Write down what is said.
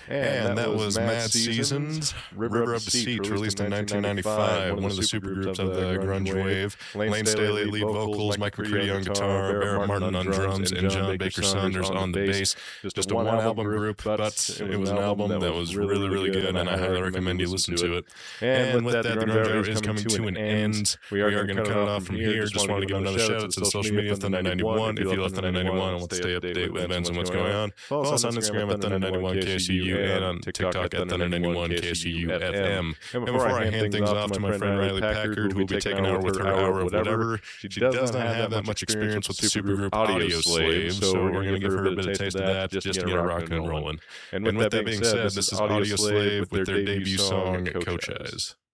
And that was Mad Seasons, River of Deceit, released in 1995, one of the supergroups of the grunge wave. Lane Staley lead vocals, Mike McCready on guitar, Barrett Martin on drums, and John Baker Saunders on the bass. Just a one-album group, but it was an album that was really, really good, and I highly recommend you listen to it. And with that, the grunge hour is coming to an end. We are going to cut it off from here. Just wanted to give another shout out to the social media of Thunder 91. If you love Thunder 91 and want to stay up to date with events and what's going on, follow us on Instagram at Thunder 91 KSUU and on TikTok at Thunder 91 KSUU FM. And before I hand things off to my friend Riley Packard, who will be taking over with her hour of whatever, she does not have that much experience with the supergroup Audio Slave, so we're going to give her a bit of taste of that just to get her rocking and rolling. And with that being said, this is Audio Slave with their debut song, Coach Eyes.